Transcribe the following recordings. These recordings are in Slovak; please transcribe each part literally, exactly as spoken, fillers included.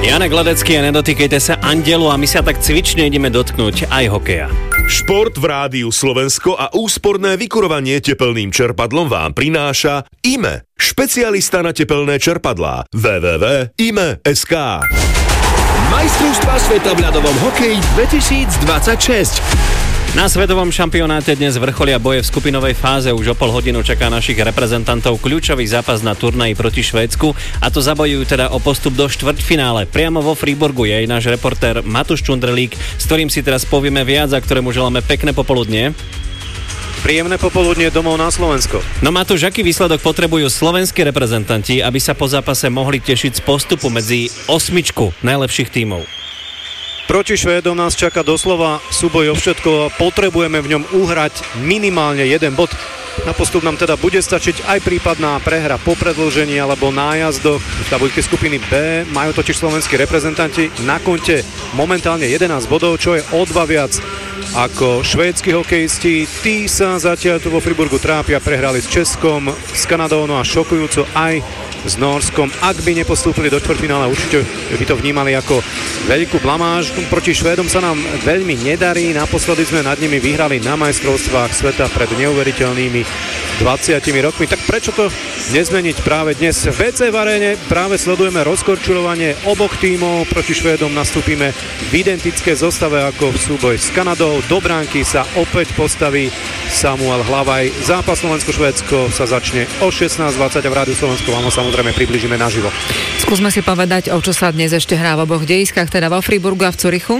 Janek Ledecký a nedotýkejte sa andelu a my sa tak cvične ideme dotknúť aj hokeja. Šport v rádiu Slovensko a úsporné vykurovanie tepelným čerpadlom vám prináša í em e, špecialista na tepelné čerpadlá. w w w bodka i m e bodka es ká. Majstrovstvá sveta v ľadovom hokeji dvetisícdvadsaťšesť. Na svetovom šampionáte dnes vrcholia boje v skupinovej fáze. Už o pol hodinu čaká našich reprezentantov kľúčový zápas na turnaji proti Švédsku, a to zabojujú teda o postup do štvrťfinále. Priamo vo Fríburgu je aj náš reportér Matúš Čundrlík, s ktorým si teraz povieme viac a ktorému želáme pekné popoludnie. Príjemné popoludnie domov na Slovensko. No Matúš, aký výsledok potrebujú slovenskí reprezentanti, aby sa po zápase mohli tešiť z postupu medzi osmičku najlepších tímov? Proti Švédom nás čaká doslova súboj o všetko a potrebujeme v ňom uhrať minimálne jeden bod. Na postup nám teda bude stačiť aj prípadná prehra po predĺžení alebo nájazdoch. V tabuľke skupiny B majú totiž slovenskí reprezentanti na konte momentálne jedenásť bodov, čo je o dva viac ako švédsky hokejisti. Tí sa zatiaľ tu vo Friburgu trápia, prehrali s Českom, s Kanadou, no a šokujúco aj s Nórskom. Ak by nepostúpili do štvrťfinále, určite by to vnímali ako veľkú blamáž. Proti Švédom sa nám veľmi nedarí. Naposledy sme nad nimi vyhrali na majstrovstvách sveta pred neuveriteľnými dvadsiatimi rokmi. Tak prečo to nezmeniť práve dnes? V vé cé v aréne práve sledujeme rozkorčulovanie oboch tímov. Proti Švédom nastúpime v identické zostave ako v súboj s Kanadou. Do bránky sa opäť postaví Samuel Hlavaj. Zápas Slovensko-Švédsko sa začne o šestnásť dvadsať a v rádiu Slovensko vám ho samozrejme približíme naživo. Skúsme si povedať, o čo sa dnes ešte hrá v oboch dejiskách, teda vo Fríburgu a v Curychu.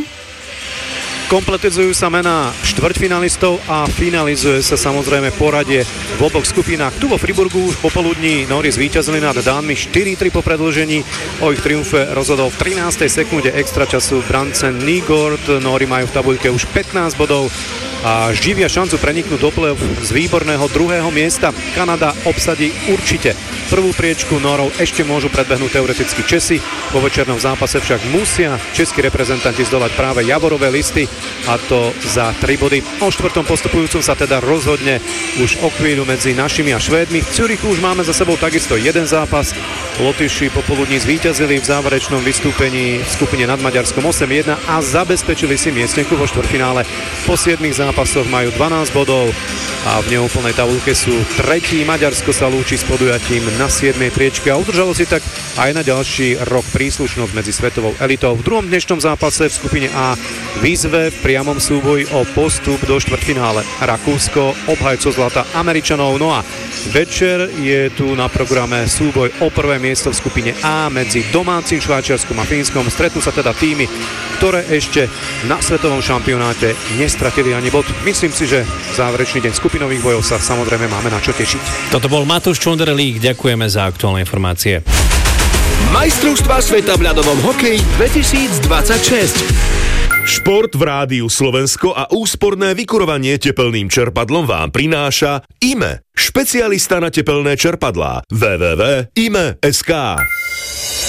Kompletizujú sa mená štvrťfinalistov a finalizuje sa samozrejme poradie v oboch skupinách. Tu vo Friburgu už popoludní Nóri zvíťazili nad Dánmi štyri tri po predĺžení. O ich triumfe rozhodol v trinástej sekunde extračasu Brandsen Nygård. Nóri majú v tabuľke už pätnásť bodov a živia šancu preniknúť do play-off z výborného druhého miesta. Kanada obsadí určite prvú priečku, Nórov ešte môžu predbehnúť teoreticky Česi. Po večernom zápase však musia českí reprezentanti zdolať práve Javorové listy, a to za tri body. O štvrtom postupujúcom sa teda rozhodne už o chvíľu medzi našimi a Švédmi. V Curychu už máme za sebou takisto jeden zápas. Lotyši popoludní zvíťazili v záverečnom vystúpení v skupine nad Maďarskom osem jedna a zabezpečili si miestnenku vo štvrťfinále. Po siedmich zápasoch majú dvanásť bodov a v neúplnej tabuľke sú tretí. Maďarsko sa lúči s podujatím na siedmej priečke a udržalo si tak aj na ďalší rok príslušnosť medzi svetovou elitou. V druhom dnešnom zápase v skupine A výzve v priamom súboji o postup do štvrťfinále Rakúsko, obhajco zlata Američanov. No a večer je tu na programe súboj o prvé miesto v skupine A medzi domácim Švajčiarskom a Fínskom. Stretnú sa teda tímy, ktoré ešte na svetovom šampionáte nestratili ani bod. Myslím si, že záverečný deň skupinových bojov sa samozrejme máme na čo tešiť. Toto bol Matúš Čundrlík, ďakujeme za aktuálne informácie. Majstrovstvá sveta v ľadovom hokeji dvetisícdvadsaťšesť. Šport v rádiu Slovensko a úsporné vykurovanie tepelným čerpadlom vám prináša í em e, špecialista na tepelné čerpadlá. w w w bodka i m e bodka es ká.